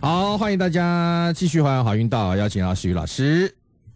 好，欢迎大家继续还好运到，邀请到石宇老师。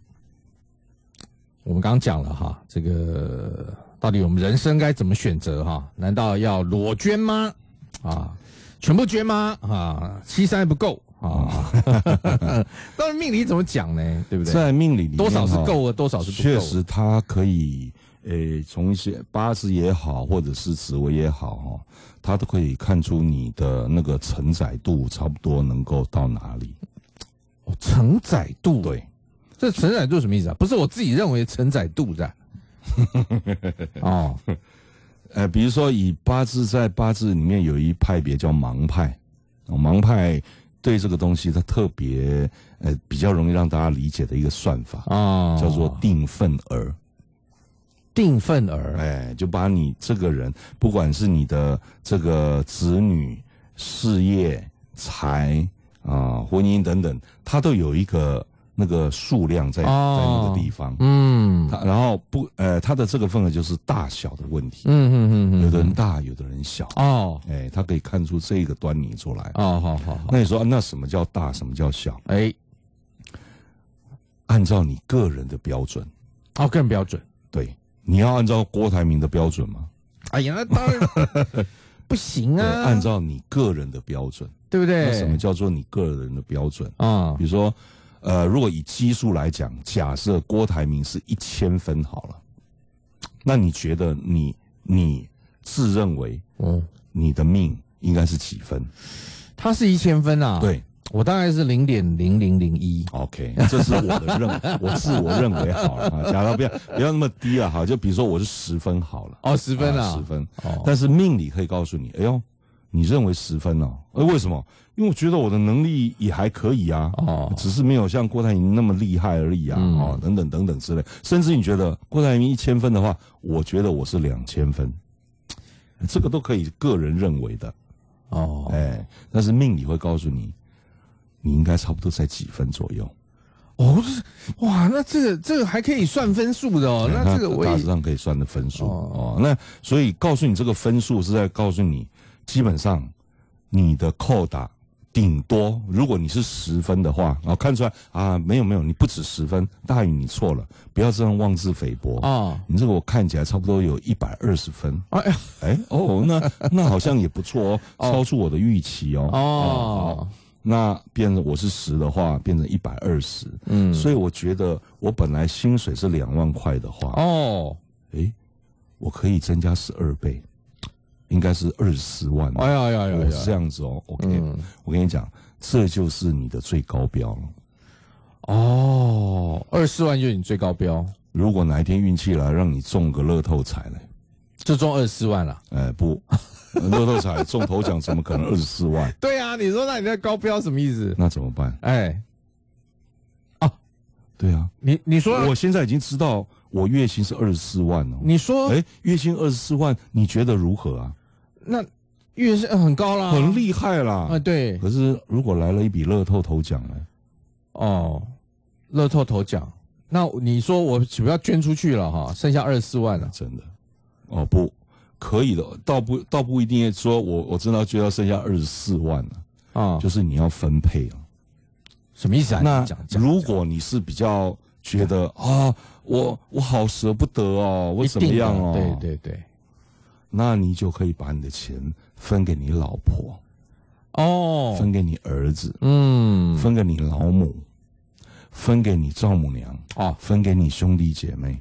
我们刚刚讲了哈，这个到底我们人生该怎么选择哈？难道要裸捐吗？啊，全部捐吗？啊，七三还不够啊。当然命理怎么讲呢？对不对？ 在命理里面， 多少是够的，多少是不够的。 确实，它可以从一些八字也好，或者是紫微也好哈，它都可以看出你的那个承载度差不多能够到哪里。 哦，承载度， 对。 这承载度什么意思啊？不是我自己认为承载度的。哦， 比如说以八字，在八字里面有一派别叫盲派，盲派对这个东西它特别比较容易让大家理解的一个算法叫做定份儿。 定份儿， 就把你这个人，不管是你的这个子女、事业、财婚姻等等，它都有一个那个数量在那个地方，然后它的这个份额就是大小的问题，有的人大，有的人小，它可以看出这个端倪出来。 好， 那你说那什么叫大，什么叫小？按照你个人的标准， 个人标准， 对，你要按照郭台铭的标准吗？ 哎呀，那当然不行啊， 按照你个人的标准， 对不对？ 那什么叫做你个人的标准啊？ 比如说。如果以基数来讲，假设郭台铭是1000分好了，那你觉得你自认为，你的命应该是几分？ 他是1000分啊， 对， 我大概是0.0001。 OK， 这是我的我自我认为好了啊，假如不要那么低了哈，就比如说我是10分好了。 10分啊 ，10分。但是命理可以告诉你，哎呦，你认为10分哦？为什么？因为我觉得我的能力也还可以啊，只是没有像郭台铭那么厉害而已啊，等等之类。甚至你觉得郭台铭1000分的话，我觉得我是2000分，这个都可以个人认为的但是命理会告诉你，你应该差不多在几分左右。 哇，那这个还可以算分数的哦。那这个我大致上可以算的分数那所以告诉你这个分数是在告诉你，基本上你的扣打。顶多，如果你是10分的话，看出来啊，没有，你不止10分，大于你错了，不要这样妄自菲薄你这个我看起来差不多有120分。那好像也不错超出我的预期那变成我是10的话，变成120。所以我觉得我本来薪水是2万块的话，我可以增加12倍。应该是24万。我是这样子OK，我跟你讲，这就是你的最高标了。24万就是你最高标。 如果哪一天运气来，让你中个乐透彩嘞， 就中24万了。 不，乐透彩中头奖怎么可能24万？ 对啊，你说那你的高标什么意思？ 那怎么办？对啊， 你说我现在已经知道我月薪是24万了。 你说， 月薪24万，你觉得如何啊？ 那月薪很高啦， 很厉害啦。 对。 可是如果来了一笔乐透头奖呢？ 乐透头奖，那你说我不要捐出去了哈，剩下24万了。 真的？不可以的，倒不一定说我真的就要剩下24万了就是你要分配了。 什么意思啊？ 那如果你是比较觉得我好舍不得我怎么样对。 那你就可以把你的钱分给你老婆，分给你儿子，分给你老母，分给你丈母娘，分给你兄弟姐妹。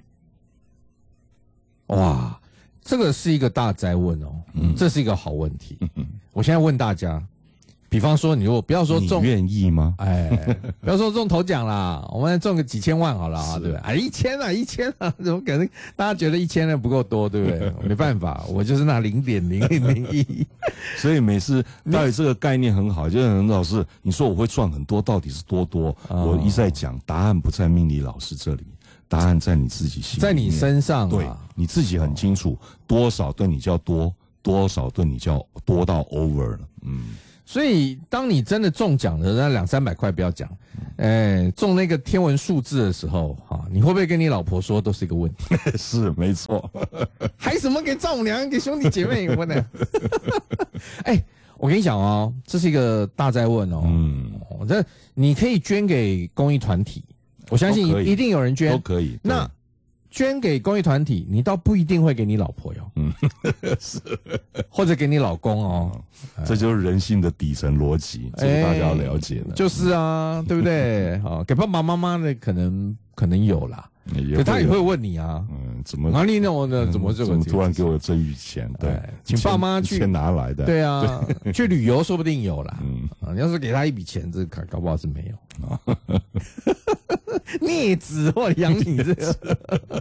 哇，这个是一个大哉问这是一个好问题。我现在问大家，比方说你如果不要说中， 你愿意吗？ 不要说中头奖啦，我们中个几千万好了对不对？1000啊，怎么可能？大家觉得1000不够多，对不对？没办法，我就是那0.0001。 所以每次到底这个概念很好，就是老师你说我会赚很多，到底是多？我一再讲，答案不在命理老师这里，答案在你自己心里面， 在你身上对，你自己很清楚，多少对你叫多，多少对你叫多到 over 了。 所以，当你真的中奖的那200-300块不要讲，中那个天文数字的时候，你会不会跟你老婆说都是一个问题？ 是没错， 还什么给丈母娘、给兄弟姐妹问呢？我跟你讲这是一个大哉问这你可以捐给公益团体，我相信一定有人捐， 都可以。 那捐给公益团体，你倒不一定会给你老婆哟，是，或者给你老公哦， 这就是人性的底层逻辑，这个大家要了解的。 就是啊，对不对？给爸爸妈妈的可能有啦。可他也会问你啊， 怎么哪里弄的？怎么突然给我这笔钱？对， 请爸妈去钱哪来的？ 对啊，去旅游说不定有啦。你要是给他一笔钱，这搞不好是没有。孽子或养你这个，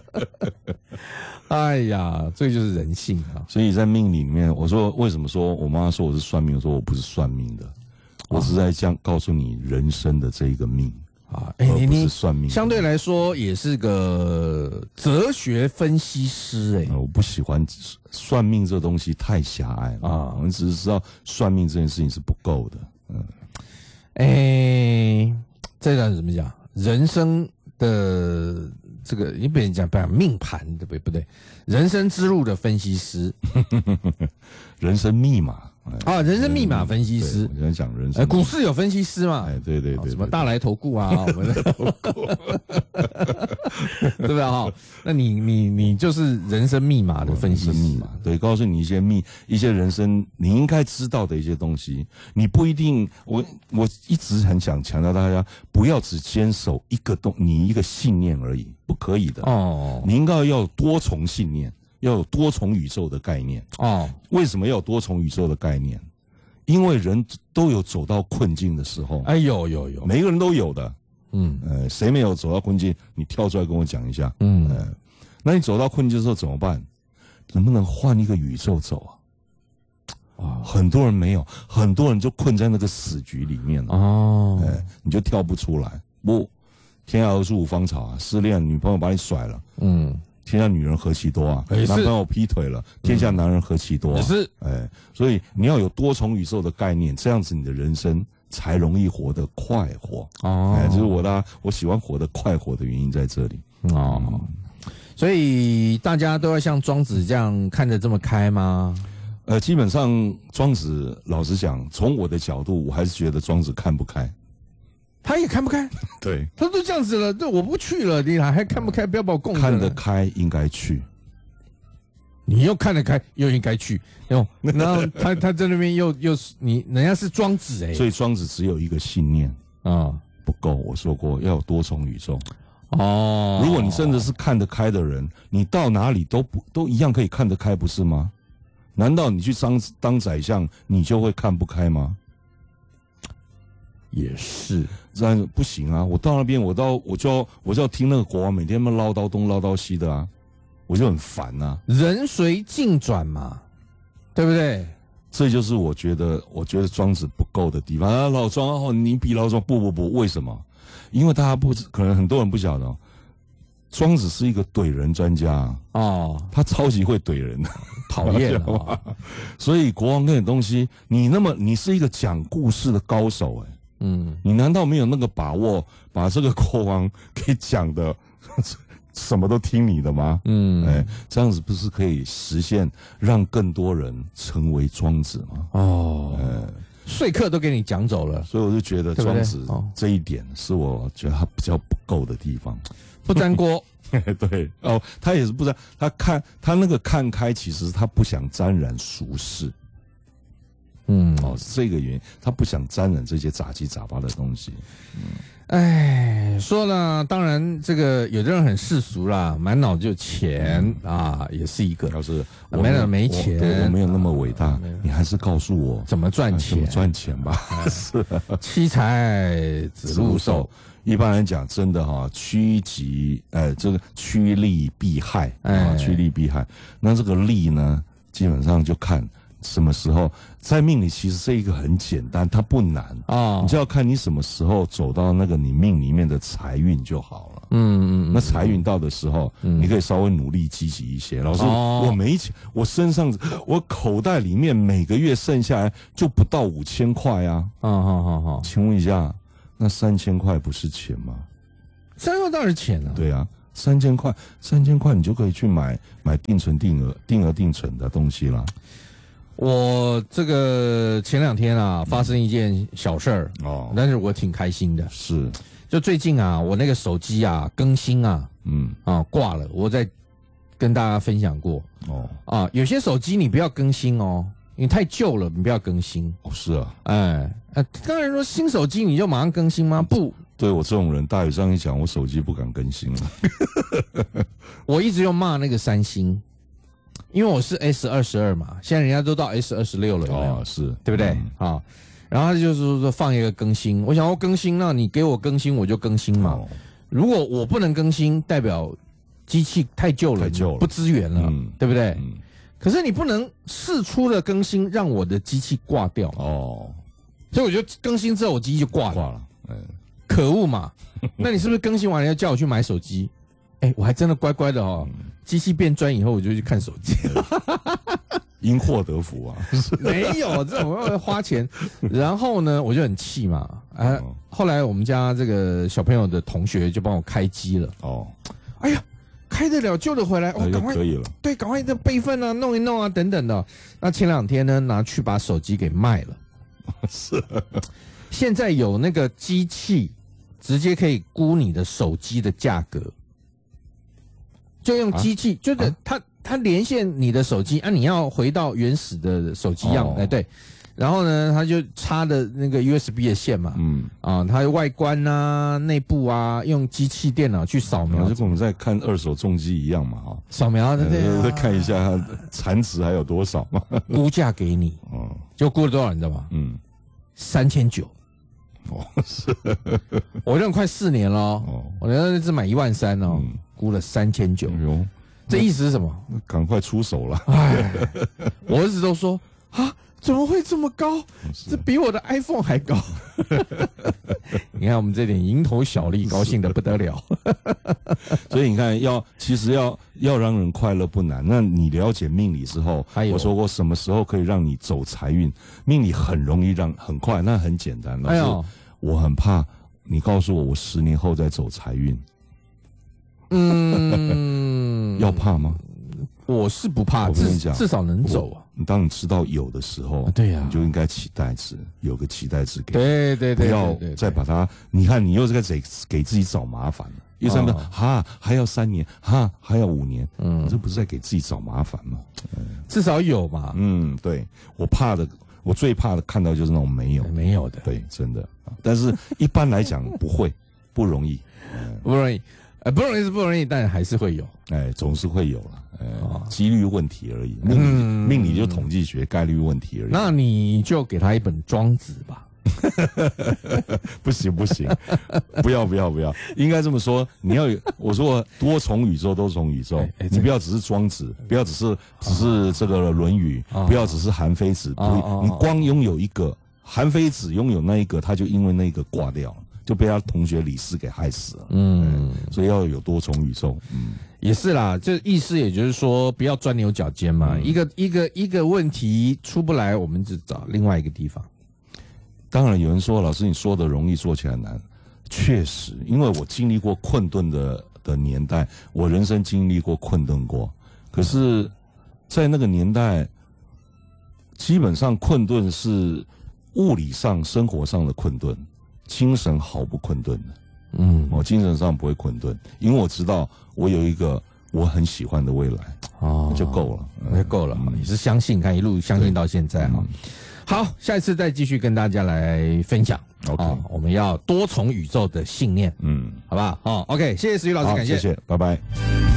哎呀，这就是人性啊！ 所以在命理里面，我说为什么说我妈说我是算命，我说我不是算命的，我是在讲告诉你人生的这一个命。你算命， 相对来说也是个哲学分析师我不喜欢算命这东西太狭隘了啊！我们只是知道算命这件事情是不够的。 这段怎么讲？人生的这个你别讲命盘对不对？人生之路的分析师， 人生密码。 人生密码分析师， 我在讲人生。 股市有分析师嘛？ 对， 什么大来投顾啊，我们的投顾，对不对？那你就是人生密码的分析师， 对，告诉你一些人生你应该知道的一些东西。你不一定，我一直很想强调大家不要只坚守你一个信念而已，不可以的。你应该要有多重信念。要有多重宇宙的概念为什么要有多重宇宙的概念？因为人都有走到困境的时候。 有， 每个人都有的。谁没有走到困境？你跳出来跟我讲一下。那你走到困境的时候怎么办？能不能换一个宇宙走很多人没有，很多人就困在那个死局里面了。你就跳不出来。天涯何处无芳草啊！失恋，女朋友把你甩了。天下女人何其多啊！男朋友劈腿了，天下男人何其多啊！所以你要有多重宇宙的概念，这样子你的人生才容易活得快活。这是我喜欢活得快活的原因在这里。 所以大家都要像庄子这样看得这么开吗？ 基本上庄子，老实讲，从我的角度，我还是觉得庄子看不开。 他也看不开， 对， 他都这样子了，我不去了，你还看不开？不要把我供着。 看得开应该去， 你又看得开，又应该去，然后他在那边又人家是庄子所以庄子只有一个信念不够。我说过要有多重宇宙如果你真的是看得开的人，你到哪里都一样可以看得开，不是吗？难道你去当宰相，你就会看不开吗？ 也是， 这样不行啊！我到那边，我就要听那个国王每天唠叨东唠叨西的我就很烦人随境转嘛，对不对？ 这就是我觉得庄子不够的地方老庄你比老庄不，为什么？因为大家可能很多人不晓得庄子是一个怼人专家他超级会怼人的， 讨厌所以国王那点东西，你是一个讲故事的高手你难道没有那个把握把这个国王给讲的什么都听你的吗？这样子不是可以实现让更多人成为庄子吗？ 说客都给你讲走了， 所以我就觉得庄子这一点是我觉得他比较不够的地方， 不沾锅。 对他也是不沾，他那个看开，其实他不想沾染俗世。是这个原因，他不想沾染这些杂七杂八的东西。 说了，当然这个有的人很世俗啦，满脑就钱也是一个。 要是满脑没钱， 我没有那么伟大，你还是告诉我怎么赚钱， 吧。是妻财子禄寿。 一般来讲，真的趋吉这个趋利避害趋利避害。那这个利呢，基本上就看什么时候。在命里其实是一个很简单，它不难你就要看你什么时候走到那个你命里面的财运就好了。那财运到的时候，你可以稍微努力积极一些。老师，我没钱，我身上我口袋里面每个月剩下来就不到5000块好， 请问一下，那3000块不是钱吗 ？3000块当然是钱了。 对3000块你就可以去买定存定额定存的东西了。 我这个前2天啊，发生一件小事儿哦， 但是我挺开心的。 是， 就最近啊，我那个手机啊更新啊，挂了，我在跟大家分享过。有些手机你不要更新哦，因为太旧了，你不要更新。 是啊， 当然说新手机你就马上更新吗？不。 对我这种人，大宇这样一讲，我手机不敢更新了。 我一直用骂那个三星，因为我是 S22 嘛，现在人家都到 S26了，有没有？ 是， 对不对？然后他就是说放一个更新，我想要更新，那你给我更新我就更新嘛。如果我不能更新，代表机器太旧了，不支援了，对不对？可是你不能释出的更新让我的机器挂掉所以我就更新之后我机器就挂了。可恶嘛！那你是不是更新完了要叫我去买手机？我还真的乖乖的机器变专以后我就去看手机。 因祸得福啊！ 没有这种要花钱。然后呢，我就很气嘛。后来我们家这个小朋友的同学就帮我开机了。哎呀，开得了救得回来，赶快可以了。 对，赶快这备份啊，弄一弄啊，等等的。那前2天呢，拿去把手机给卖了。 是。 现在有那个机器。直接可以估你的手机的价格，就用机器，就是它连线你的手机你要回到原始的手机样，对，然后呢，它就插的那个 USB 的线嘛，它的外观啊、内部啊，用机器电脑去扫描， 就跟我们在看2手重机一样嘛， 扫描对， 再看一下它残值还有多少嘛， 估价给你，就估了多少，你知道吗？3900。 是， 我认快4年了我那只买13000哦，估了3900。这意思是什么？ 赶快出手了！ 我儿子都说怎么会这么高？这比我的 iPhone 还高。你看我们这点蝇头小利，高兴的不得了。 所以你看，其实要让人快乐不难。那你了解命理之后，我说过什么时候可以让你走财运？命理很容易很快，那很简单。老师，我很怕你告诉我10年后再走财运。要怕吗？ 我是不怕， 我跟你讲， 至少能走啊。 当你知道有的时候， 对呀， 你就应该期待值，有个期待值给， 对， 不要再把它。你看，你又是在给自己找麻烦了。因为3年还要3年，还要5年，这不是在给自己找麻烦吗？ 至少有嘛。 对，我最怕的看到就是那种没有的，对，真的。但是一般来讲不容易， 不容易是不容易，但还是会有， 总是会有了，几率问题而已。命理就统计学概率问题而已。 那你就给他一本《庄子》吧。 不行，不要，应该这么说。我说多重宇宙，你不要只是庄子，不要只是这个论语，不要只是韩非子，你光拥有一个韩非子，拥有那一个，他就因为那个挂掉了，就被他同学李斯给害死了。所以要有多重宇宙。 也是啦，这意思也就是说，不要钻牛角尖嘛。一个问题出不来，我们就找另外一个地方。 当然有人说，老师你说的容易，做起来难。确实，因为我经历过困顿的年代，我人生经历过困顿过。可是，在那个年代，基本上困顿是物理上、生活上的困顿，精神毫不困顿的。我精神上不会困顿，因为我知道我有一个我很喜欢的未来，就够了， 你是相信，看一路相信到现在哈。好，下一次再继续跟大家来分享。 OK， 我们要多重宇宙的信念，好不好？OK， 谢谢石宇老师，感谢， 谢谢，拜拜。